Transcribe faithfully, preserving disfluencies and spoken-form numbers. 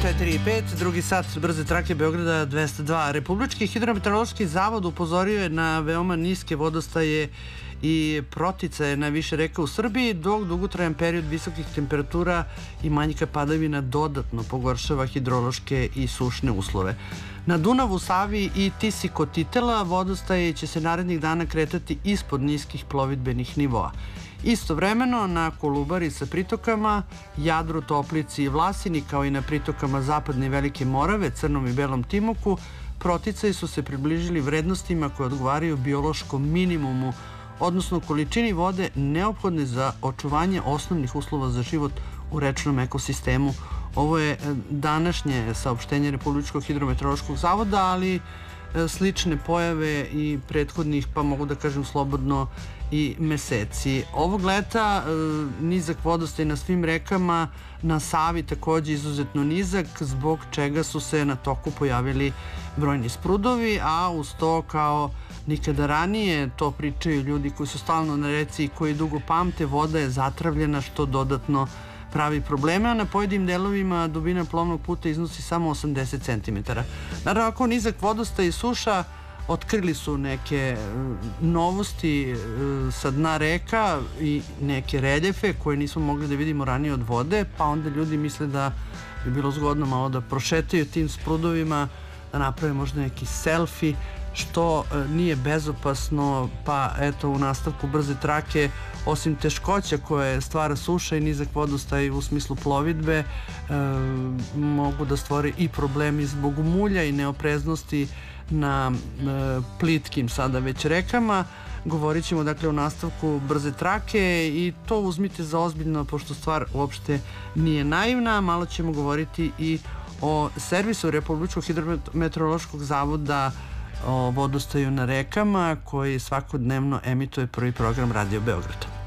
četiri i pet, drugi sat brze trake Beograda dvesta dva. Republički hidrometeorološki zavod upozorio je na veoma niske vodostaje i proticaje na više reka u Srbiji, dok dugotrajan period visokih temperatura i manjka padavina dodatno pogoršava hidrološke i sušne uslove. Na Dunavu, Savi i Tisi kod Titela vodostaje će se narednih dana kretati ispod niskih plovidbenih nivoa. Istovremeno, na Kolubari sa pritokama, Jadru, Toplici i Vlasini, kao i na pritokama Zapadne i Velike Morave, Crnom i Belom Timoku, proticaji su se približili vrednostima koje odgovaraju biološkom minimumu, odnosno količini vode neophodne za očuvanje osnovnih uslova za život u rečnom ekosistemu. Ovo je današnje saopštenje Republičkog hidrometeorološkog zavoda, ali slične pojave i prethodnih, pa mogu da kažem slobodno, i meseci. Ovog leta nizak vodostaj na svim rekama, na Savi takođe izuzetno nizak, zbog čega su se na toku pojavili brojni sprudovi, a uz to kao nikada ranije, to pričaju ljudi koji su stalno na reci i koji dugo pamte, voda je zatravljena, što dodatno pravi probleme, a na pojedinim delovima dubina plovnog puta iznosi samo osamdeset centimetara. Naravno, ako nizak vodostaj i suša, otkrili su neke novosti sa dna reka i neke reljefe koje nismo mogli da vidimo ranije od vode, pa onda ljudi misle da bi bilo zgodno malo da prošetaju tim sprudovima, da naprave možda neki selfie, što nije bezopasno, pa eto u nastavku brze trake, osim teškoća koje stvara suša i nizak vodostaj u smislu plovidbe, e, mogu da stvore i problemi zbog mulja i neopreznosti na e, plitkim sada već rekama. Govorit ćemo dakle u nastavku brze trake i to uzmite za ozbiljno, pošto stvar uopšte nije naivna. Malo ćemo govoriti i o servisu Republičkog hidrometeorološkog zavoda o vodostaju na rekama, koji svakodnevno emituje prvi program Radio Beograda.